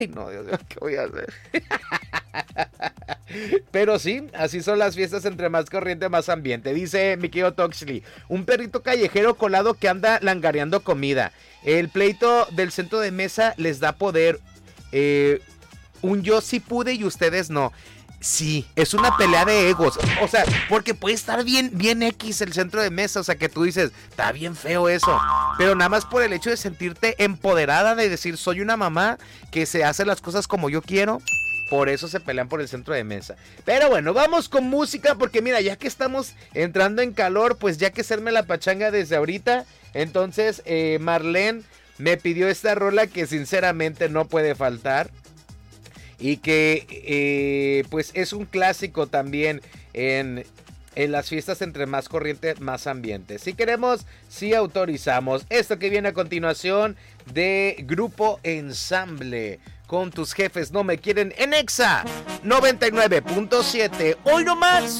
Ay, no, Dios mío, ¿qué voy a hacer? Pero sí, así son las fiestas, entre más corriente, más ambiente. Dice mi querido Toxley, un perrito callejero colado que anda langareando comida. El pleito del centro de mesa les da poder. Un yo sí pude y ustedes no. Sí, es una pelea de egos. O sea, porque puede estar bien X el centro de mesa. O sea, que tú dices, está bien feo eso. Pero nada más por el hecho de sentirte empoderada, de decir, soy una mamá que se hace las cosas como yo quiero. Por eso se pelean por el centro de mesa. Pero bueno, vamos con música. Porque mira, ya que estamos entrando en calor, pues ya que hacerme la pachanga desde ahorita. Entonces, Marlene me pidió esta rola que sinceramente no puede faltar. Y que pues es un clásico también en las fiestas, entre más corriente, más ambiente. Si queremos, si autorizamos. Esto que viene a continuación de Grupo Ensamble. Con tus jefes no me quieren en Exa 99.7. Hoy nomás.